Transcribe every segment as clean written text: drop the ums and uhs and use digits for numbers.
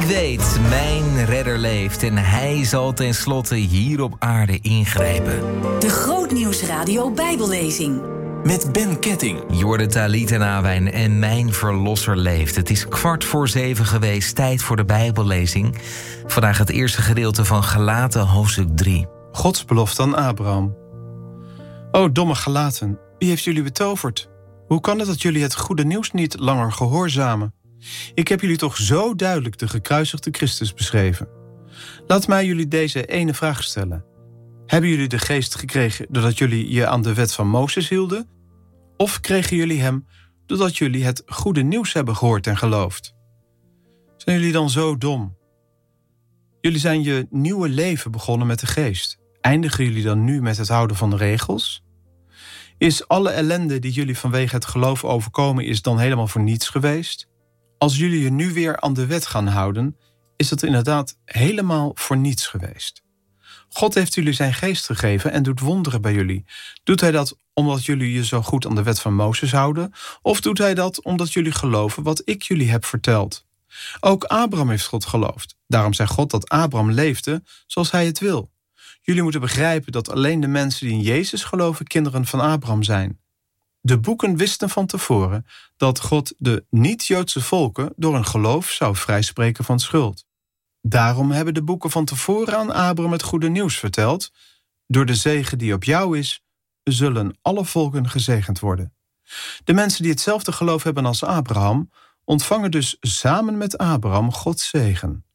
Ik weet, mijn redder leeft en hij zal tenslotte hier op aarde ingrijpen. De Grootnieuwsradio Bijbellezing. Met Ben Ketting. Jorde Talita Nawijn en mijn verlosser leeft. Het is 6:15 geweest, tijd voor de Bijbellezing. Vandaag het eerste gedeelte van Galaten, hoofdstuk 3. Gods belofte aan Abraham. O domme Galaten, wie heeft jullie betoverd? Hoe kan het dat jullie het goede nieuws niet langer gehoorzamen? Ik heb jullie toch zo duidelijk de gekruisigde Christus beschreven. Laat mij jullie deze ene vraag stellen. Hebben jullie de geest gekregen doordat jullie je aan de wet van Mozes hielden? Of kregen jullie hem doordat jullie het goede nieuws hebben gehoord en geloofd? Zijn jullie dan zo dom? Jullie zijn je nieuwe leven begonnen met de geest. Eindigen jullie dan nu met het houden van de regels? Is alle ellende die jullie vanwege het geloof overkomen is dan helemaal voor niets geweest? Als jullie je nu weer aan de wet gaan houden, is dat inderdaad helemaal voor niets geweest. God heeft jullie zijn geest gegeven en doet wonderen bij jullie. Doet hij dat omdat jullie je zo goed aan de wet van Mozes houden? Of doet hij dat omdat jullie geloven wat ik jullie heb verteld? Ook Abraham heeft God geloofd. Daarom zei God dat Abraham leefde zoals hij het wil. Jullie moeten begrijpen dat alleen de mensen die in Jezus geloven kinderen van Abraham zijn. De boeken wisten van tevoren dat God de niet-Joodse volken door hun geloof zou vrijspreken van schuld. Daarom hebben de boeken van tevoren aan Abraham het goede nieuws verteld. Door de zegen die op jou is, zullen alle volken gezegend worden. De mensen die hetzelfde geloof hebben als Abraham, ontvangen dus samen met Abraham Gods zegen.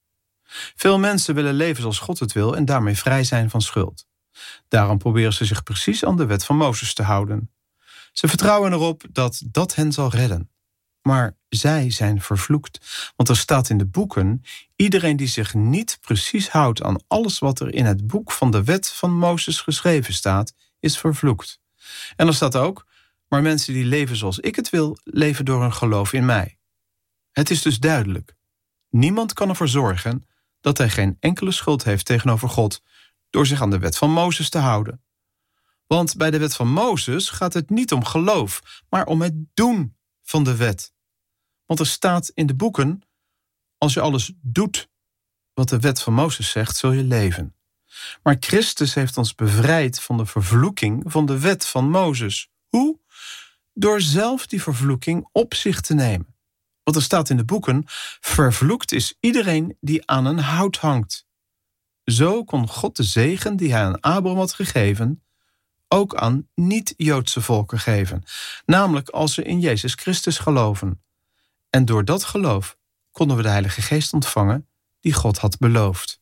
Veel mensen willen leven zoals God het wil en daarmee vrij zijn van schuld. Daarom proberen ze zich precies aan de wet van Mozes te houden. Ze vertrouwen erop dat dat hen zal redden. Maar zij zijn vervloekt, want er staat in de boeken: iedereen die zich niet precies houdt aan alles wat er in het boek van de wet van Mozes geschreven staat, is vervloekt. En er staat ook: maar mensen die leven zoals ik het wil, leven door hun geloof in mij. Het is dus duidelijk. Niemand kan ervoor zorgen dat hij geen enkele schuld heeft tegenover God door zich aan de wet van Mozes te houden. Want bij de wet van Mozes gaat het niet om geloof, maar om het doen van de wet. Want er staat in de boeken: als je alles doet wat de wet van Mozes zegt, zul je leven. Maar Christus heeft ons bevrijd van de vervloeking van de wet van Mozes. Hoe? Door zelf die vervloeking op zich te nemen. Want er staat in de boeken: vervloekt is iedereen die aan een hout hangt. Zo kon God de zegen die hij aan Abraham had gegeven ook aan niet-Joodse volken geven. Namelijk als ze in Jezus Christus geloven. En door dat geloof konden we de Heilige Geest ontvangen die God had beloofd.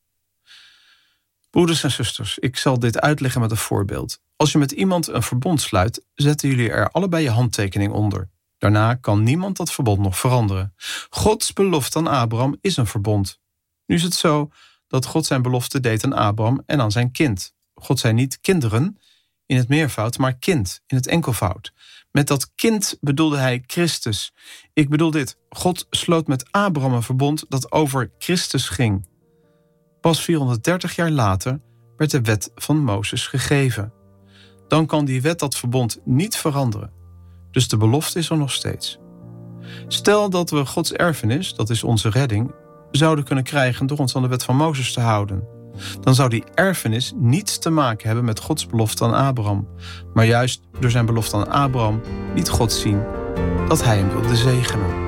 Broeders en zusters, ik zal dit uitleggen met een voorbeeld. Als je met iemand een verbond sluit, zetten jullie er allebei je handtekening onder. Daarna kan niemand dat verbond nog veranderen. Gods belofte aan Abraham is een verbond. Nu is het zo dat God zijn belofte deed aan Abraham en aan zijn kind. God zei niet kinderen in het meervoud, maar kind in het enkelvoud. Met dat kind bedoelde hij Christus. Ik bedoel dit: God sloot met Abraham een verbond dat over Christus ging. Pas 430 jaar later werd de wet van Mozes gegeven. Dan kan die wet dat verbond niet veranderen. Dus de belofte is er nog steeds. Stel dat we Gods erfenis, dat is onze redding, zouden kunnen krijgen door ons aan de wet van Mozes te houden. Dan zou die erfenis niets te maken hebben met Gods belofte aan Abraham. Maar juist door zijn belofte aan Abraham liet God zien dat hij hem wilde zegenen.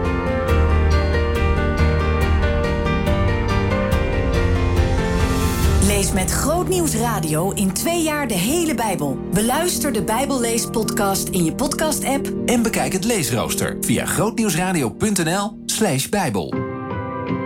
Lees met Grootnieuwsradio in 2 jaar de hele Bijbel. Beluister de Bijbelleespodcast in je podcast-app En bekijk het leesrooster via grootnieuwsradio.nl/Bijbel.